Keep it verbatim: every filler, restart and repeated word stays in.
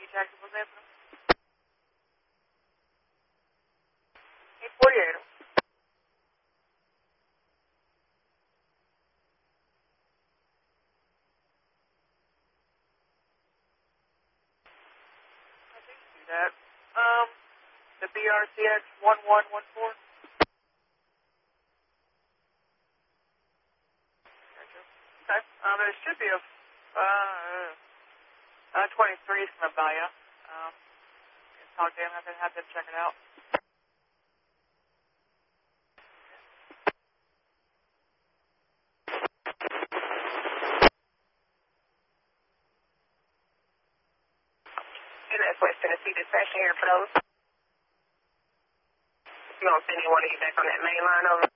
taxi por dentro. E Polheiro. I think you do that. Um, the B R C X one one one four. Gotcha. Okay. Um, there should be a uh, uh twenty-three from by you. Um, talk to him. Have to have them check it out. And that's West Tennessee dispatch here for those. You don't send anyone to get back on that main line over?